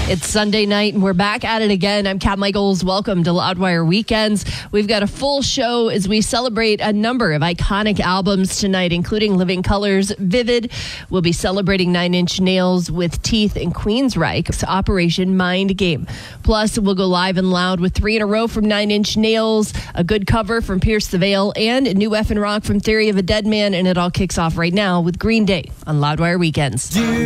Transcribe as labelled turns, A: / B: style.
A: It's Sunday night and we're back at it again. I'm Kat Michaels. Welcome to Loudwire Weekends. We've got a full show as we celebrate a number of iconic albums tonight, including Living Colour's Vivid. We'll be celebrating Nine Inch Nails with Teeth and Queensryche's Operation Mind Game. Plus, we'll go live and loud with 3 in a row from Nine Inch Nails, a good cover from Pierce the Veil, and a new effing rock from Theory of a Dead Man. And it all kicks off right now with Green Day on Loudwire Weekends.